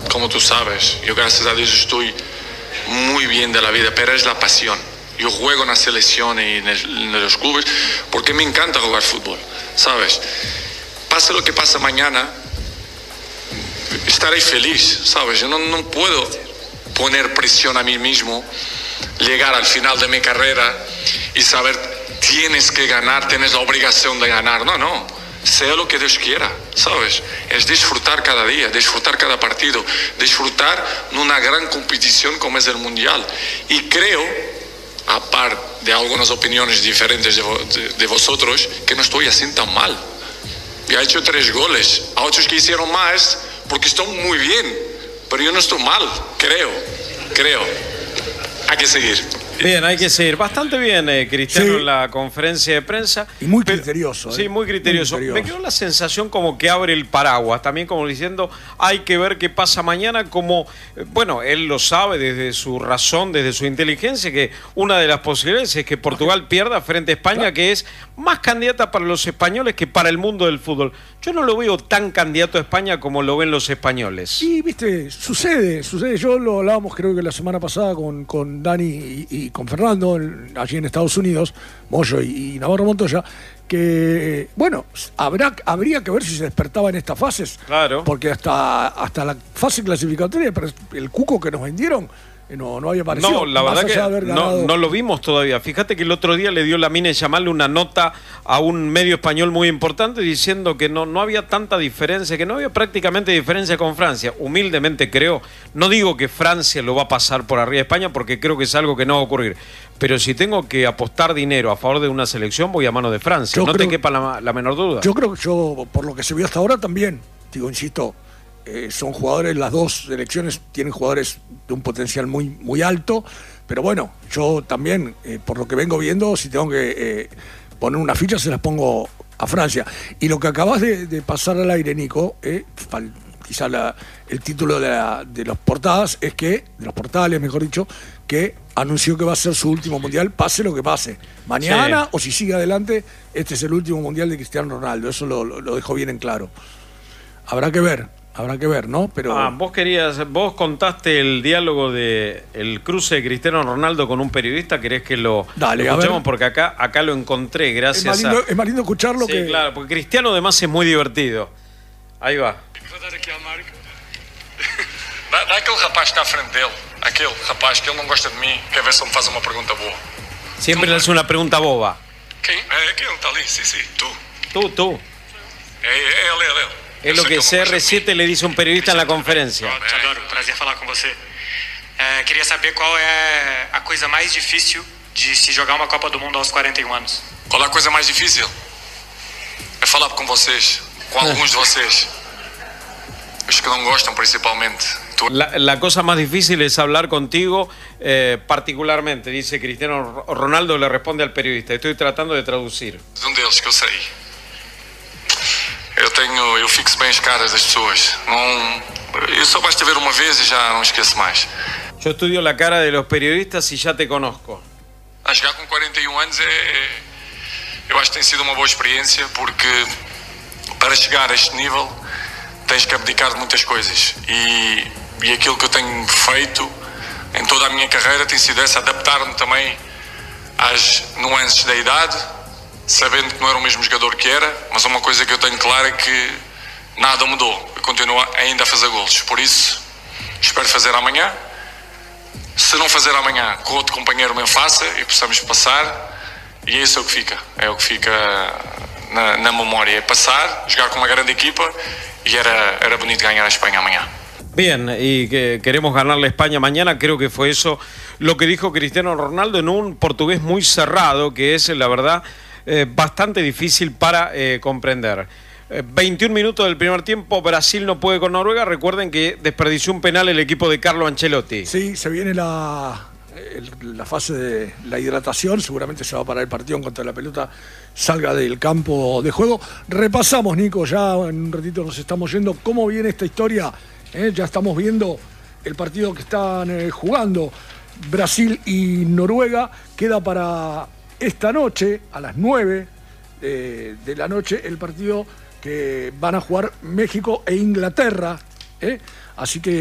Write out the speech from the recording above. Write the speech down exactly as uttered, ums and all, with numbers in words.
como tú sabes, yo gracias a Dios estoy muy bien de la vida, pero es la pasión. Yo juego en la selección y en, el, en los clubes porque me encanta jugar fútbol, ¿sabes? Pase lo que pase mañana, estaré feliz, ¿sabes? Yo no, no puedo poner presión a mí mismo, llegar al final de mi carrera y saber, tienes que ganar, tienes la obligación de ganar. No, no, sea lo que Dios quiera, ¿sabes? Es disfrutar cada día, disfrutar cada partido, disfrutar de una gran competición como es el Mundial. Y creo, aparte de algunas opiniones diferentes de, de, de vosotros, que no estoy así tan mal. Ya he hecho tres goles, a otros que hicieron más porque están muy bien, pero yo no estoy mal, creo, creo. Hay que seguir. Bien, hay que seguir. Bastante bien, eh, Cristiano, sí, en la conferencia de prensa. Y muy criterioso. Pero, eh. Sí, muy criterioso. muy criterioso. Me quedó la sensación como que abre el paraguas, también como diciendo, hay que ver qué pasa mañana, como, eh, bueno, él lo sabe desde su razón, desde su inteligencia, que una de las posibilidades es que Portugal pierda frente a España, claro, que es más candidata para los españoles que para el mundo del fútbol. Yo no lo veo tan candidato a España como lo ven los españoles. Sí, viste, sucede, sucede. Yo lo hablábamos creo que la semana pasada con, con Dani y, y con Fernando, allí en Estados Unidos, Moyo y, y Navarro Montoya, que, bueno, habrá, habría que ver si se despertaba en estas fases. Claro. Porque hasta, hasta la fase clasificatoria, el cuco que nos vendieron, no, no había aparecido. No, la verdad que no, no lo vimos todavía. Fíjate que el otro día le dio Lamine Yamal una nota a un medio español muy importante diciendo que no, no había tanta diferencia, que no había prácticamente diferencia con Francia. Humildemente creo, no digo que Francia lo va a pasar por arriba de España porque creo que es algo que no va a ocurrir. Pero si tengo que apostar dinero a favor de una selección, voy a mano de Francia. Yo no creo, te quepa la, la menor duda. Yo creo que yo, por lo que se vio hasta ahora también, digo, insisto, Eh, son jugadores, las dos selecciones tienen jugadores de un potencial muy, muy alto, pero bueno, yo también, eh, por lo que vengo viendo, si tengo que eh, poner una ficha, se las pongo a Francia. Y lo que acabas de, de pasar al aire, Nico, eh, quizá la, el título de, la, de los portadas es que, de los portales, mejor dicho, que anunció que va a ser su último mundial, pase lo que pase. Mañana, sí, o si sigue adelante, este es el último mundial de Cristiano Ronaldo. Eso lo, lo, lo dejó bien en claro. Habrá que ver. Habrá que ver, ¿no? Pero ah, vos querías, vos contaste el diálogo de el cruce de Cristiano Ronaldo con un periodista, ¿querés que lo, Dale, lo escuchemos? Porque acá, acá lo encontré, gracias es más lindo, a... Es más lindo escucharlo sí, que... claro, porque Cristiano además es muy divertido. Ahí va. Dá, dá aquele rapaz que está à frente dele, aquele rapaz que ele não gosta de mim, quer ver se ele me faz uma pergunta boa. Siempre le hace una pregunta boba. Quem? É aquele, está ali, sim, sim, tu. Tú, tú. É, é ele, é ele. Es lo que C R siete le dice a un periodista en la conferencia. Te adoro, prazer falar com você. É, queria saber qual é a coisa mais difícil de se jogar uma Copa do Mundo aos quarenta e um anos. Qual é a coisa mais difícil? É falar com vocês, com alguns de vocês. Os que não gostam, principalmente. La, la cosa más difícil es hablar contigo, eh, particularmente, dice Cristiano Ronaldo, le responde al periodista. Estoy tratando de traducir. Um deles que eu sei. Eu tenho, eu fixo bem as caras das pessoas. Não, eu só basta ver uma vez e já não esqueço mais. Yo estudio la cara de los periodistas y ya te conozco. A jogar com quarenta e um anos é, eu acho que tem sido uma boa experiência, porque para chegar a este nível tens que abdicar de muitas coisas e, e aquilo que eu tenho feito em toda a minha carreira tem sido essa, adaptar-me também às nuances da idade, sabendo que não era o mesmo jogador que era, mas uma coisa que eu tenho clara é que nada mudou, eu continuo ainda a fazer golos, por isso espero fazer amanhã. Se não fazer amanhã, que outro companheiro me faça e possamos passar, e é isso o que fica, é o que fica na, na memória, é passar, jogar com uma grande equipa y era, era bonito ganar a España mañana. Bien, y que queremos ganarle a España mañana, creo que fue eso lo que dijo Cristiano Ronaldo en un portugués muy cerrado, que es la verdad eh, bastante difícil para eh, comprender. Eh, veintiún minutos del primer tiempo, Brasil no puede con Noruega. Recuerden que desperdició un penal el equipo de Carlo Ancelotti. Sí, se viene la, el, la fase de la hidratación, seguramente se va a parar el partido en cuanto la pelota salga del campo de juego. Repasamos, Nico, ya en un ratito nos estamos yendo, cómo viene esta historia. ¿Eh? Ya estamos viendo el partido que están eh, jugando Brasil y Noruega. Queda para esta noche, a las nueve eh, de la noche, el partido que van a jugar México e Inglaterra. ¿eh? Así que